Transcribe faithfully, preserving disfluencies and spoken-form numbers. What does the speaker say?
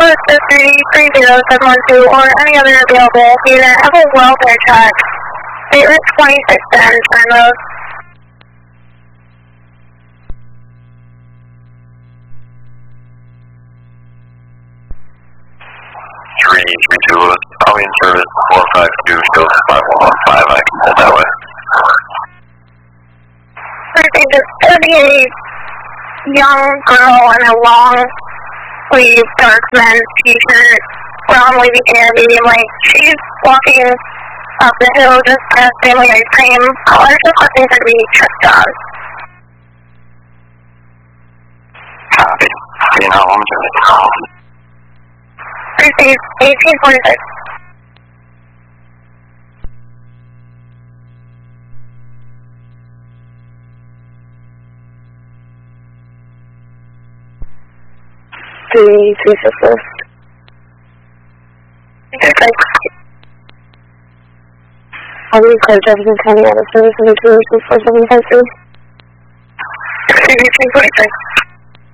to three three zero seven one two or any other available unit have a welfare check. State Route twenty-six ten, turn mode. three three two, I'll be in service four five two, show five one one five, I can hold that way. Thursday, there's going to be a young girl in a long sleeve dark men's t-shirt, brown wavy hair, medium length. She's walking up the hill just past Family Ice Cream. Caller's requesting her to be checked on. Copy. You know, I'm just Thursday, eighteen forty-six. Three, three, six, six. Okay. I'll be clear Jefferson County out of service under two four seven five three. eighteen forty-six.